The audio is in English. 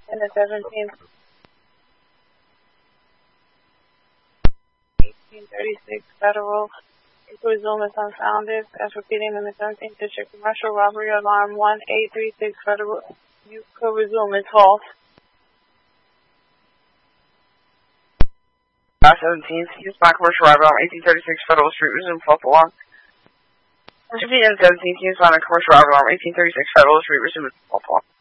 and the 17th. 1836 Federal. You could resume as unfounded. As repeating in the 17th District Commercial Robbery Alarm 1836 Federal. You could resume as false. 17th, use my commercial robbery alarm 1836 Federal Street, resume false alarm. As repeating in the 17th, use my commercial robbery alarm 1836 Federal Street, resume false alarm.